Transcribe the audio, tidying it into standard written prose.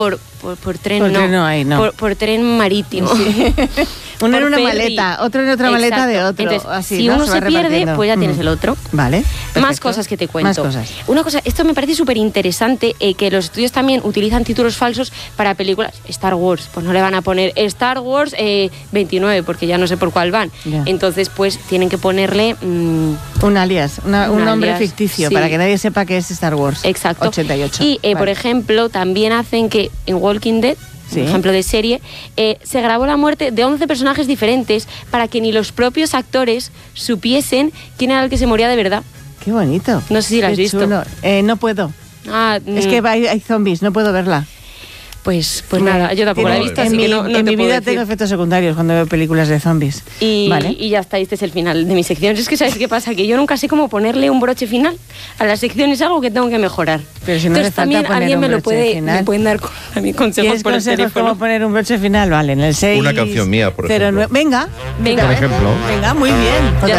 por tren, Por no. tren no hay, no. Por tren marítimo. Sí. Uno en una ferry. maleta, otro en otra maleta de otro. Entonces, así, si ¿no? uno va se pierde, repartiendo. pues ya tienes el otro. Vale. Más perfecto. cosas que te cuento. Más cosas. Una cosa, esto me parece súper interesante, que los estudios también utilizan títulos falsos para películas. Star Wars, pues no le van a poner Star Wars 29, porque ya no sé por cuál van. Ya. Entonces, pues tienen que ponerle... Un alias, un nombre alias, ficticio, sí. para que nadie sepa que es Star Wars. Exacto. 88. Y, por Vale. ejemplo, también hacen que en Walking Dead, Sí. por ejemplo de serie, se grabó la muerte de 11 personajes diferentes para que ni los propios actores supiesen quién era el que se moría de verdad. Qué bonito. No sé si la has Qué visto. chulo. No puedo. Es que hay zombies, no puedo verla. Pues nada, yo tampoco la he visto, en así mi, que no en te mi puedo vida decir. tengo efectos secundarios cuando veo películas de zombies. Vale. Y ya está, este es el final de mi sección. Es que ¿sabes qué pasa? Que yo nunca sé cómo ponerle un broche final a la sección, es algo que tengo que mejorar. Pero si no entonces le falta también poner alguien un me lo broche puede, final. me pueden dar a mi consejos ¿Tienes por el consejos teléfono. cómo poner un broche final? Vale, en el 6... Una canción mía, por ejemplo. 09. Venga. Venga. Por ejemplo. Venga, muy bien. Ya